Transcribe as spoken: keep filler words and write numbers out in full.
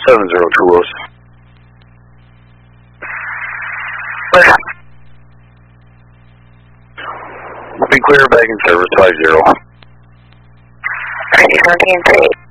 seven zero two oh. Warehouse. Be clear, bag in service five zero. Alrighty, seventeen three.